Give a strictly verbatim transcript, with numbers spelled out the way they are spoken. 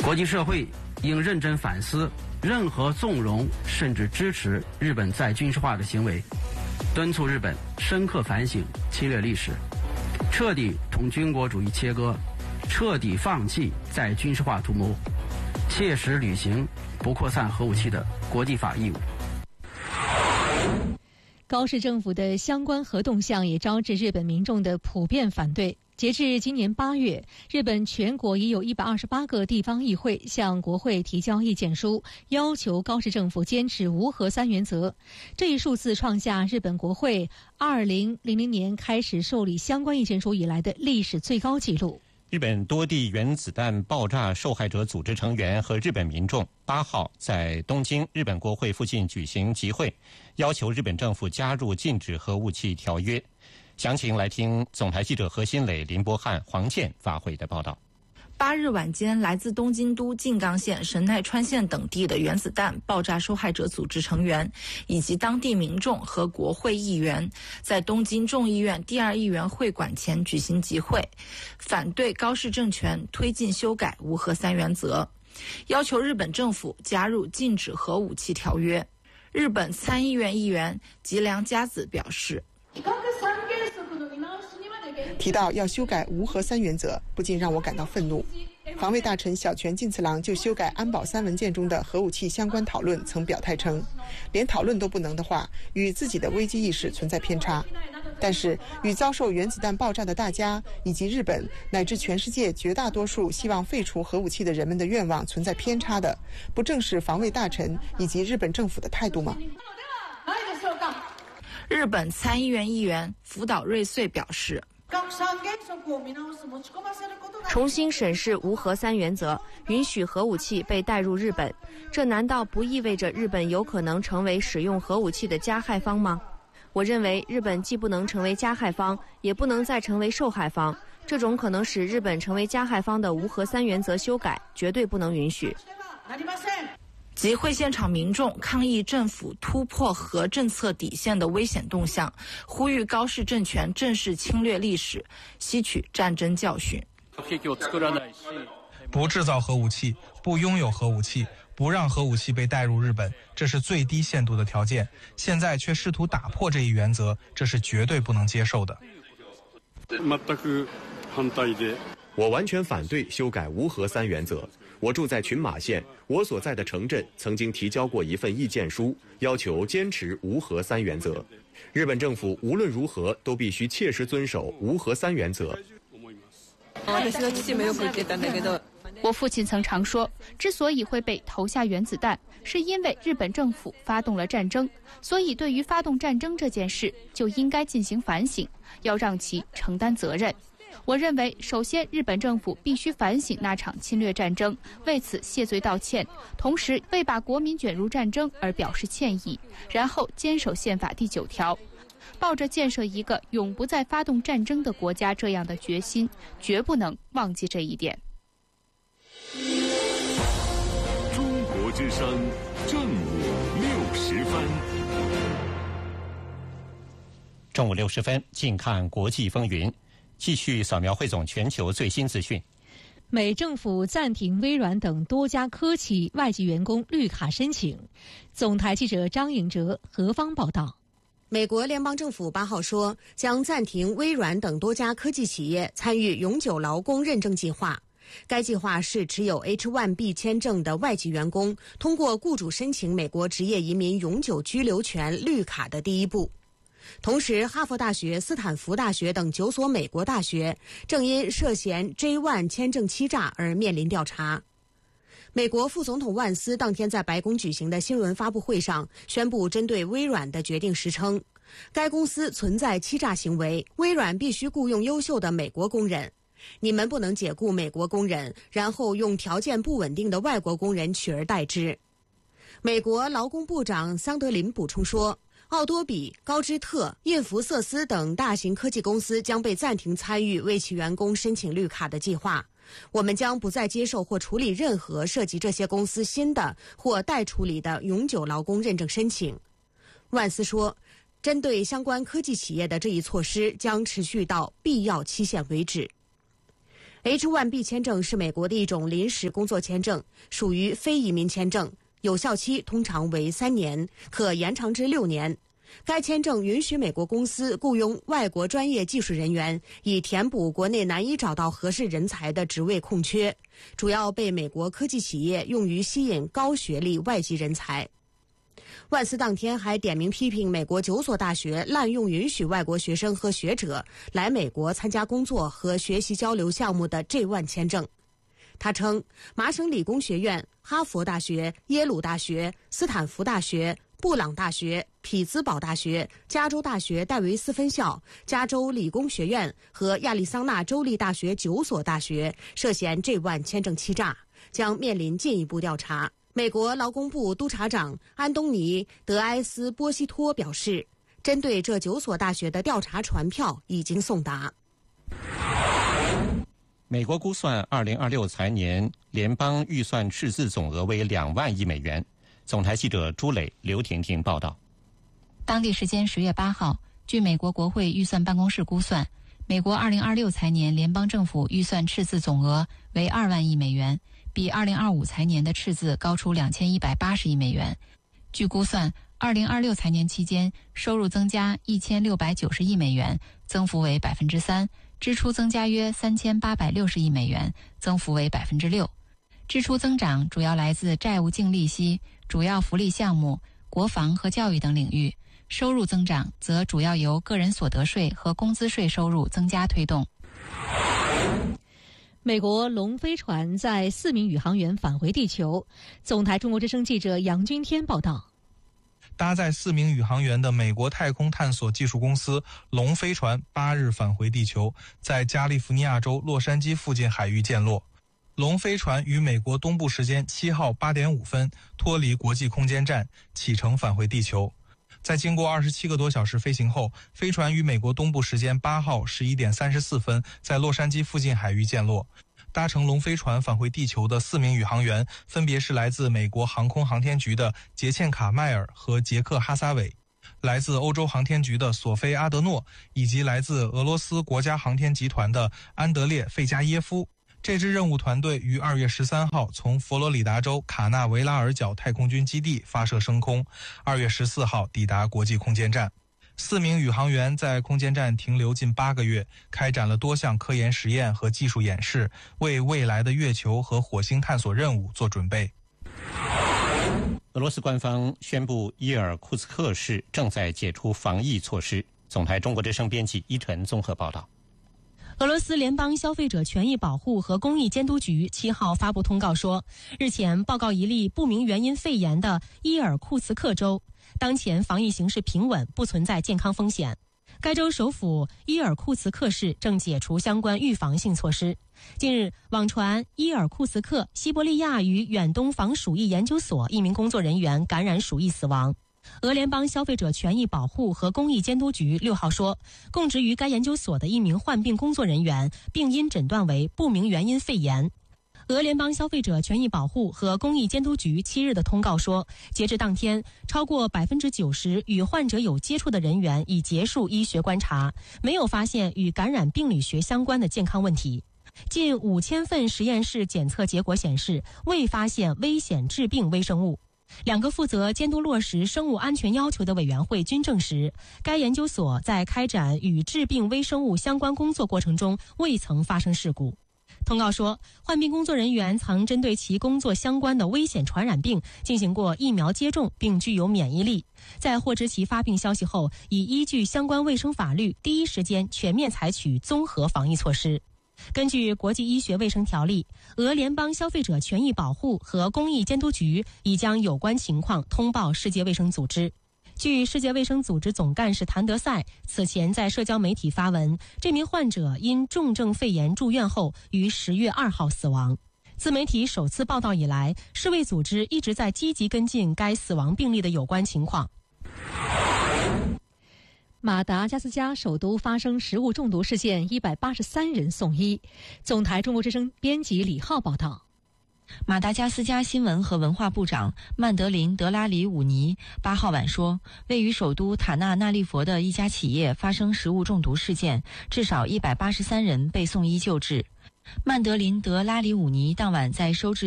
国际社会应认真反思任何纵容甚至支持日本再军事化的行为，敦促日本深刻反省侵略历史，彻底同军国主义切割，彻底放弃再军事化图谋，切实履行不扩散核武器的国际法义务。 高市政府的相关核动向也招致日本民众的普遍反对。截至今年八月，日本全国已有一百二十八个地方议会向国会提交意见书，要求高市政府坚持无核三原则。这一数字创下日本国会二零零零年开始受理相关意见书以来的历史最高纪录。 日本多地原子弹爆炸受害者组织成员和日本民众八号在东京日本国会附近举行集会，要求日本政府加入禁止核武器条约。详情来听总台记者何新磊、林伯汉、黄健发回的报道。 八日晚间，来自东京都静冈县、神奈川县等地的原子弹爆炸受害者组织成员以及当地民众和国会议员在东京众议院第二议员会馆前举行集会，反对高市政权推进修改无核三原则，要求日本政府加入禁止核武器条约。日本参议院议员吉良佳子表示， 提到要修改无核三原则，不禁让我感到愤怒。防卫大臣小泉进次郎就修改安保三文件中的核武器相关讨论曾表态称，连讨论都不能的话，与自己的危机意识存在偏差。但是与遭受原子弹爆炸的大家以及日本乃至全世界绝大多数希望废除核武器的人们的愿望存在偏差的，不正是防卫大臣以及日本政府的态度吗？ 日本参议院议员福岛瑞穗表示， 重新审视无核三原则，允许核武器被带入日本，这难道不意味着日本有可能成为使用核武器的加害方吗？我认为日本既不能成为加害方，也不能再成为受害方，这种可能使日本成为加害方的无核三原则修改绝对不能允许。 集会现场民众抗议政府突破核政策底线的危险动向，呼吁高市政权正视侵略历史，吸取战争教训。 不制造核武器，不拥有核武器，不让核武器被带入日本，这是最低限度的条件。现在却试图打破这一原则，这是绝对不能接受的。 我完全反对修改无核三原则。我住在群马县，我所在的城镇曾经提交过一份意见书，要求坚持无核三原则。日本政府无论如何都必须切实遵守无核三原则。 我父亲曾常说，之所以会被投下原子弹，是因为日本政府发动了战争，所以对于发动战争这件事就应该进行反省，要让其承担责任。我认为，首先，日本政府必须反省那场侵略战争，为此谢罪道歉，同时为把国民卷入战争而表示歉意，然后坚守宪法第九条，抱着建设一个永不再发动战争的国家这样的决心，绝不能忘记这一点。 中国之声正午六十分。 正午六十分，近看国际风云。继续扫描汇总全球最新资讯。 美政府暂停微软等多家科企外籍员工绿卡申请。总台记者张颖哲、何方报道。 美国联邦政府八号说，将暂停微软等多家科技企业参与永久劳工认证计划。该计划是持有 H 一 B 签证的外籍员工通过雇主申请美国职业移民永久居留权绿卡的第一步。同时，哈佛大学、斯坦福大学等九所美国大学正因涉嫌 J 一 签证欺诈而面临调查。美国副总统万斯当天在白宫举行的新闻发布会上宣布，针对微软的决定时称，该公司存在欺诈行为，微软必须雇佣优秀的美国工人，你们不能解雇美国工人，然后用条件不稳定的外国工人取而代之。美国劳工部长桑德林补充说，奥多比、高知特、印福瑟斯等大型科技公司将被暂停参与为其员工申请绿卡的计划。我们将不再接受或处理任何涉及这些公司新的或待处理的永久劳工认证申请。万斯说，针对相关科技企业的这一措施将持续到必要期限为止。 H 一 B 签证是美国的一种临时工作签证，属于非移民签证，有效期通常为三年，可延长至六年。该签证允许美国公司雇佣外国专业技术人员，以填补国内难以找到合适人才的职位空缺，主要被美国科技企业用于吸引高学历外籍人才。万斯当天还点名批评美国九所大学滥用允许外国学生和学者来美国参加工作和学习交流项目的 J 一 签证。他称，麻省理工学院、哈佛大学、耶鲁大学、斯坦福大学、布朗大学、匹兹堡大学、加州大学戴维斯分校、加州理工学院和亚利桑那州立大学九所大学涉嫌 J 一 签证欺诈，将面临进一步调查。美国劳工部督察长安东尼·德埃斯波西托表示，针对这九所大学的调查传票已经送达。 美国估算二零二六财年联邦预算赤字总额为两万亿美元。总台记者朱磊、刘婷婷报道。 当地时间十月八号，据美国国会预算办公室估算，美国二零二六财年联邦政府预算赤字总额为二万亿美元，比二零二五财年的赤字高出两千一百八十亿美元。据估算，二零二六财年期间，收入增加一千六百九十亿美元，增幅为百分之三；支出增加约三千八百六十亿美元，增幅为百分之六。支出增长主要来自债务净利息、主要福利项目、国防和教育等领域；收入增长则主要由个人所得税和工资税收入增加推动。 美国龙飞船载四名宇航员返回地球。总台中国之声记者杨军天报道。 搭载四名宇航员的美国太空探索技术公司龙飞船八日返回地球，在加利福尼亚州洛杉矶附近海域降落。龙飞船于美国东部时间七号八点五分脱离国际空间站，启程返回地球。在经过二十七个多小时飞行后，飞船于美国东部时间八号十一点三十四分在洛杉矶附近海域降落。搭乘龙飞船返回地球的四名宇航员分别是来自美国航空航天局的杰茜卡迈尔和杰克哈撒韦，来自欧洲航天局的索菲阿德诺，以及来自俄罗斯国家航天集团的安德烈费加耶夫。这支任务团队于二月十三号从佛罗里达州卡纳维拉尔角太空军基地发射升空，二月十四号抵达国际空间站。四名宇航员在空间站停留近八个月，开展了多项科研实验和技术演示，为未来的月球和火星探索任务做准备。 俄罗斯官方宣布，伊尔库茨克市正在解除防疫措施。总台中国之声编辑伊晨综合报道。 俄罗斯联邦消费者权益保护和公益监督局七号发布通告说，日前报告一例不明原因肺炎的伊尔库茨克州，当前防疫形势平稳，不存在健康风险。该州首府伊尔库茨克市正解除相关预防性措施。近日，网传伊尔库茨克西伯利亚与远东防鼠疫研究所一名工作人员感染鼠疫死亡。俄联邦消费者权益保护和公益监督局六号说，供职于该研究所的一名患病工作人员病因诊断为不明原因肺炎。俄联邦消费者权益保护和公益监督局七日的通告说，截至当天，超过百分之九十与患者有接触的人员已结束医学观察，没有发现与感染病理学相关的健康问题。近五千份实验室检测结果显示，未发现危险致病微生物。两个负责监督落实生物安全要求的委员会均证实，该研究所在开展与致病微生物相关工作过程中未曾发生事故。通告说，患病工作人员曾针对其工作相关的危险传染病进行过疫苗接种，并具有免疫力。在获知其发病消息后，已依据相关卫生法律，第一时间全面采取综合防疫措施。根据国际医学卫生条例，俄联邦消费者权益保护和公益监督局已将有关情况通报世界卫生组织。据世界卫生组织总干事谭德赛此前在社交媒体发文，这名患者因重症肺炎住院后于十月二号死亡。自媒体首次报道以来，世卫组织一直在积极跟进该死亡病例的有关情况。 马达加斯加首都发生食物中毒事件，一百八十三人送医。总台中国之声编辑李浩报道。 马达加斯加新闻和文化部长曼德林·德拉里武尼八号晚说，位于首都塔纳纳利佛的一家企业发生食物中毒事件，至少一百八十三人被送医救治。 曼德林·德拉里伍尼当晚在收治